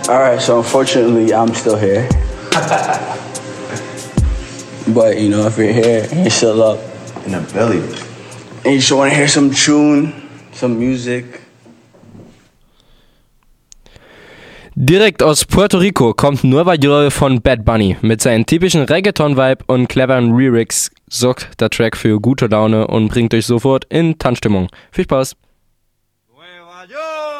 All right, so unfortunately, I'm still here. But, you know, if you're here and you're still up In the belly. and you just want to hear some tune, some music. Direkt aus Puerto Rico kommt Nueva York von Bad Bunny. Mit seinem typischen Reggaeton-Vibe und cleveren Lyrics sorgt der Track für gute Laune und bringt euch sofort in Tanzstimmung. Viel Spaß! Nueva York.